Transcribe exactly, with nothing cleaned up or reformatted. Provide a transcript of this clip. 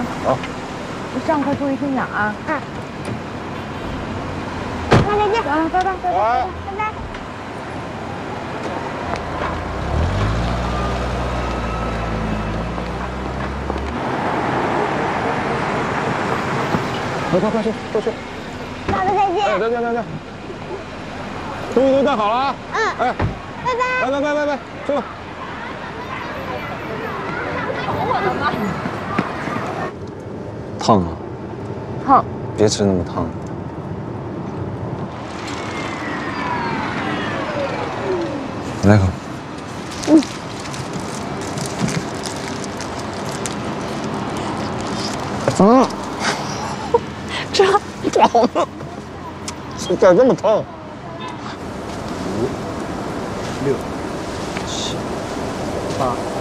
好。 你上课注意听讲啊。 嗯。那再见。 啊，拜拜，拜拜，拜拜。 快快快去，过去。 爸爸再见。 哎，再见再见。东西都带好了啊。 嗯。 哎， 拜拜。 拜拜拜拜拜，去吧。 我的妈！ 烫啊！ 烫。 别吃那么烫。来口。嗯。啊！ 这烫了，咋这么烫？五、六、七、八。